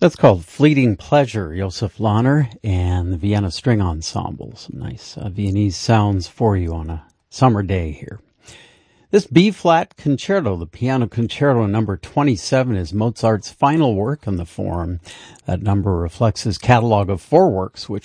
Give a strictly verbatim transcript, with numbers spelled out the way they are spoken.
That's called Fleeting Pleasure, Josef Lahner and the Vienna String Ensemble. Some nice uh, Viennese sounds for you on a summer day here. This B-flat concerto, the piano concerto number twenty-seven, is Mozart's final work in the form. That number reflects his catalog of four works, which